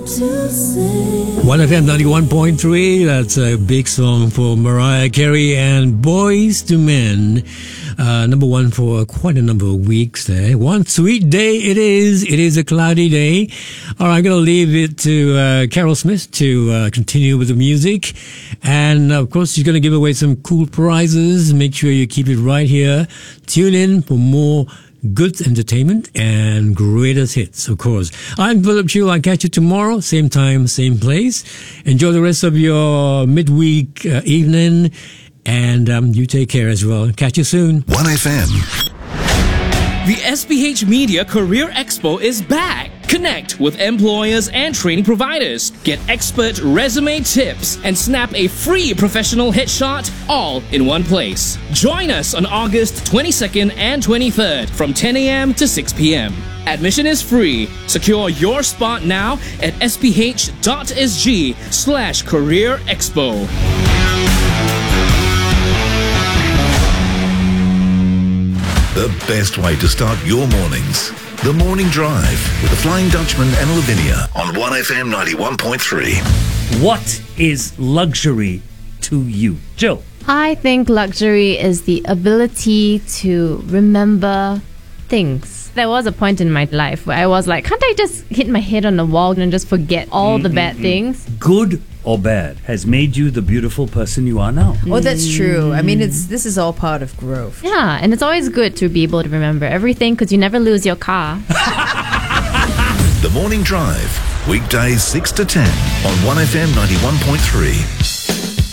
1FM 91.3, that's a big song for Mariah Carey and Boys to Men. Number one for quite a number of weeks there. One sweet day it is. It is a cloudy day. All right, I'm going to leave it to Carol Smith to continue with the music. And of course, she's going to give away some cool prizes. Make sure you keep it right here. Tune in for more good entertainment and greatest hits, of course. I'm Philip Chiu. I'll catch you tomorrow, same time, same place. Enjoy the rest of your midweek evening, and you take care as well. Catch you soon. 1FM. The SPH Media Career Expo is back. Connect with employers and training providers. Get expert resume tips and snap a free professional headshot all in one place. Join us on August 22nd and 23rd from 10 a.m. to 6 p.m. Admission is free. Secure your spot now at sph.sg/career expo. The best way to start your mornings. The Morning Drive with the Flying Dutchman and Lavinia on 1FM 91.3. What is luxury to you? Jill? I think luxury is the ability to remember things. There was a point in my life where I was like, can't I just hit my head on the wall and just forget all the bad things? Good or bad has made you the beautiful person you are now. Oh, that's true. I mean, this is all part of growth. Yeah, and it's always good to be able to remember everything because you never lose your car. The Morning Drive, weekdays 6 to 10 on 1FM 91.3.